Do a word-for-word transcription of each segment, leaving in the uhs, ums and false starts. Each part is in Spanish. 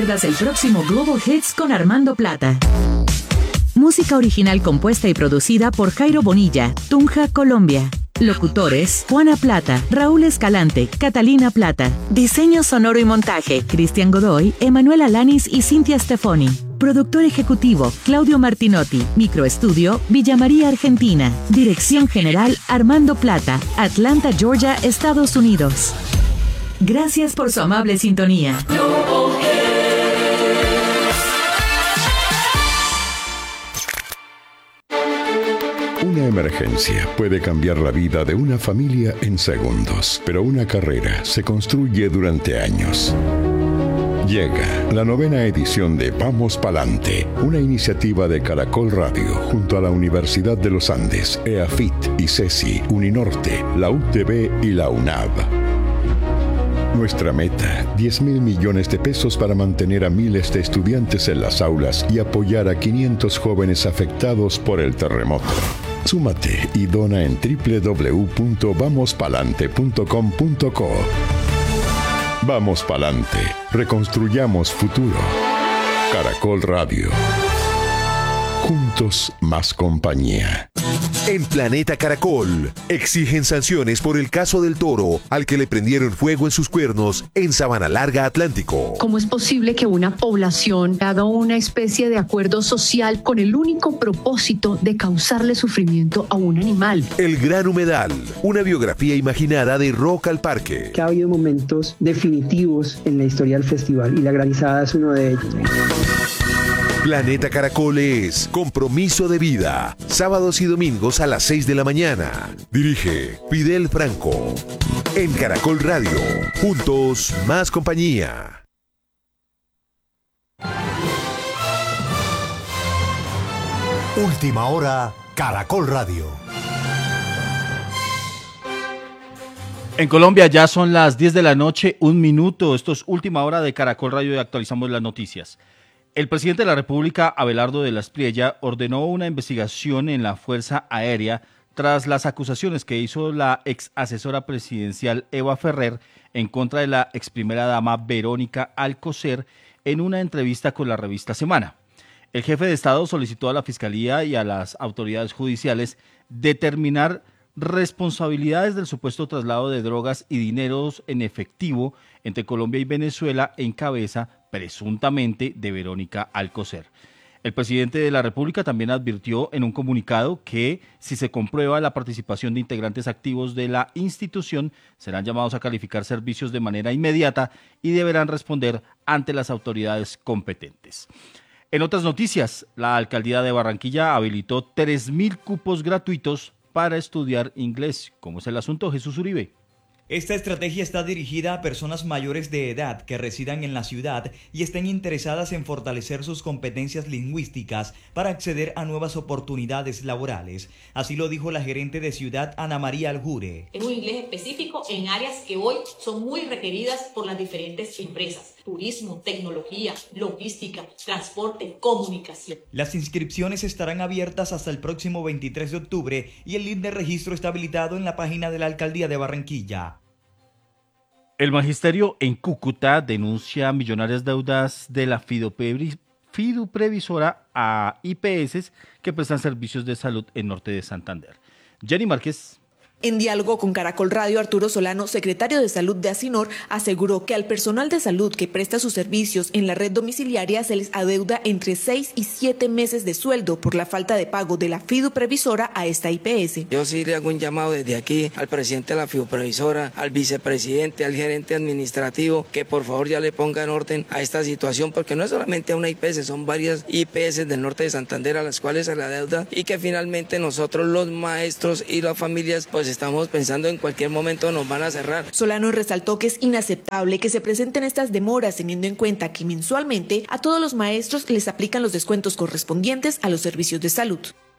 pierdas el próximo Global Hits con Armando Plata. Música original compuesta y producida por Jairo Bonilla, Tunja, Colombia. Locutores: Juana Plata, Raúl Escalante, Catalina Plata. Diseño sonoro y montaje: Cristian Godoy, Emanuel Alanis y Cintia Stefoni. Productor ejecutivo: Claudio Martinotti. Microestudio: Villa María, Argentina. Dirección general: Armando Plata, Atlanta, Georgia, Estados Unidos. Gracias por su amable sintonía. Una emergencia puede cambiar la vida de una familia en segundos, pero una carrera se construye durante años. Llega la novena edición de Vamos Palante, una iniciativa de Caracol Radio junto a la Universidad de los Andes, EAFIT, ICESI, Uninorte, la U T B y la UNAV. Nuestra meta, diez mil millones de pesos para mantener a miles de estudiantes en las aulas y apoyar a quinientos jóvenes afectados por el terremoto. Súmate y dona en doble u doble u doble u punto vamos palante punto com punto co. Vamos Palante, reconstruyamos futuro. Caracol Radio. Juntos más compañía. En Planeta Caracol, exigen sanciones por el caso del toro al que le prendieron fuego en sus cuernos en Sabana Larga, Atlántico. ¿Cómo es posible que una población haga una especie de acuerdo social con el único propósito de causarle sufrimiento a un animal? El Gran Humedal, una biografía imaginada de Rock al Parque. Que ha habido momentos definitivos en la historia del festival y la granizada es uno de ellos. Planeta Caracol es Compromiso de Vida, sábados y domingos a las seis de la mañana. Dirige Fidel Franco. En Caracol Radio, juntos más compañía. Última hora, Caracol Radio. En Colombia ya son las diez de la noche, un minuto. Esto es Última Hora de Caracol Radio y actualizamos las noticias. El presidente de la República, Abelardo de la Espriella, ordenó una investigación en la Fuerza Aérea tras las acusaciones que hizo la ex asesora presidencial Eva Ferrer en contra de la ex primera dama Verónica Alcocer en una entrevista con la revista Semana. El jefe de Estado solicitó a la Fiscalía y a las autoridades judiciales determinar responsabilidades del supuesto traslado de drogas y dineros en efectivo entre Colombia y Venezuela en cabeza, presuntamente, de Verónica Alcocer. El presidente de la República también advirtió en un comunicado que si se comprueba la participación de integrantes activos de la institución, serán llamados a calificar servicios de manera inmediata y deberán responder ante las autoridades competentes. En otras noticias, la alcaldía de Barranquilla habilitó tres mil cupos gratuitos para estudiar inglés. ¿Cómo es el asunto, Jesús Uribe? Esta estrategia está dirigida a personas mayores de edad que residan en la ciudad y estén interesadas en fortalecer sus competencias lingüísticas para acceder a nuevas oportunidades laborales. Así lo dijo la gerente de Ciudad, Ana María Aljure. Es un inglés específico en áreas que hoy son muy requeridas por las diferentes empresas: turismo, tecnología, logística, transporte, comunicación. Las inscripciones estarán abiertas hasta el próximo veintitrés de octubre y el link de registro está habilitado en la página de la Alcaldía de Barranquilla. El magisterio en Cúcuta denuncia millonarias deudas de la fiduprevisora a I P S que prestan servicios de salud en Norte de Santander. Jenny Márquez. En diálogo con Caracol Radio, Arturo Solano, secretario de Salud de Asinor, aseguró que al personal de salud que presta sus servicios en la red domiciliaria se les adeuda entre seis y siete meses de sueldo por la falta de pago de la fiduprevisora a esta I P S. Yo sí le hago un llamado desde aquí al presidente de la fiduprevisora, al vicepresidente, al gerente administrativo, que por favor ya le pongan orden a esta situación, porque no es solamente una I P S, son varias I P S del norte de Santander a las cuales se le adeuda y que finalmente nosotros los maestros y las familias pues estamos pensando en cualquier momento nos van a cerrar. Solano resaltó que es inaceptable que se presenten estas demoras teniendo en cuenta que mensualmente a todos los maestros les aplican los descuentos correspondientes a los servicios de salud.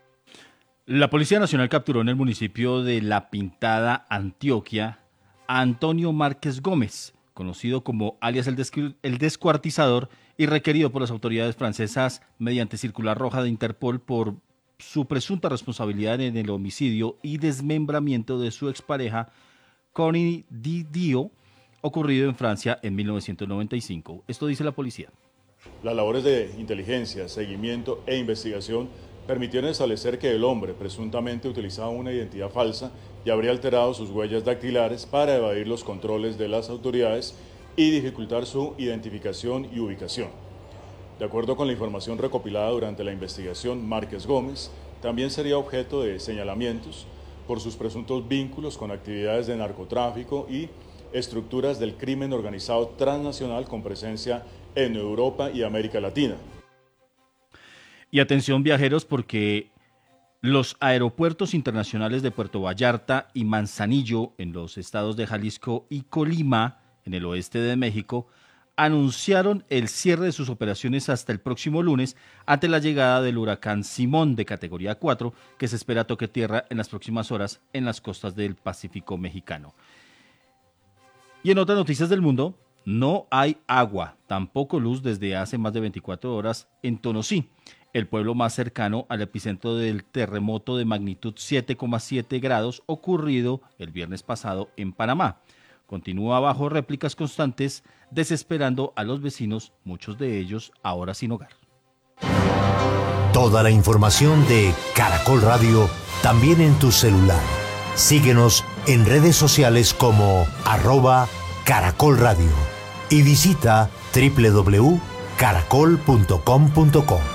La Policía Nacional capturó en el municipio de La Pintada, Antioquia, a Antonio Márquez Gómez, conocido como alias el, Descu- el Descuartizador y requerido por las autoridades francesas mediante circular roja de Interpol por su presunta responsabilidad en el homicidio y desmembramiento de su expareja Connie Didio, ocurrido en Francia en mil novecientos noventa y cinco. Esto dice la policía. Las labores de inteligencia, seguimiento e investigación permitieron establecer que el hombre presuntamente utilizaba una identidad falsa y habría alterado sus huellas dactilares para evadir los controles de las autoridades y dificultar su identificación y ubicación. De acuerdo con la información recopilada durante la investigación, Márquez Gómez también sería objeto de señalamientos por sus presuntos vínculos con actividades de narcotráfico y estructuras del crimen organizado transnacional con presencia en Europa y América Latina. Y atención viajeros, porque los aeropuertos internacionales de Puerto Vallarta y Manzanillo en los estados de Jalisco y Colima en el oeste de México anunciaron el cierre de sus operaciones hasta el próximo lunes ante la llegada del huracán Simón de categoría cuatro que se espera toque tierra en las próximas horas en las costas del Pacífico mexicano. Y en otras noticias del mundo, no hay agua, tampoco luz desde hace más de veinticuatro horas en Tonosí, el pueblo más cercano al epicentro del terremoto de magnitud siete coma siete grados ocurrido el viernes pasado en Panamá. Continúa bajo réplicas constantes, desesperando a los vecinos, muchos de ellos ahora sin hogar. Toda la información de Caracol Radio también en tu celular. Síguenos en redes sociales como arroba Caracol Radio y visita doble u doble u doble u punto caracol punto com punto co.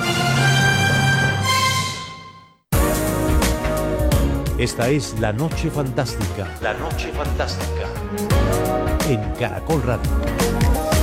Esta es La Noche Fantástica. La Noche Fantástica. En Caracol Radio.